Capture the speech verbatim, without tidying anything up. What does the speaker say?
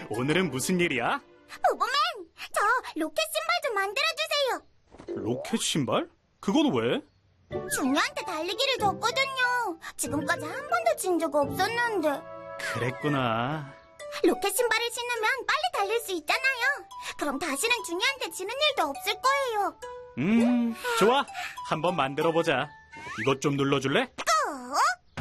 오늘은 무슨 일이야? 보보맨, 저 로켓 신발 좀 만들어주세요. 로켓 신발? 그건 왜? 준이한테 달리기를 줬거든요. 지금까지 한 번도 진 적 없었는데. 그랬구나. 로켓 신발을 신으면 빨리 달릴 수 있잖아요. 그럼 다시는 준이한테 지는 일도 없을 거예요. 음, 좋아. 한번 만들어보자. 이것 좀 눌러줄래? 꼭!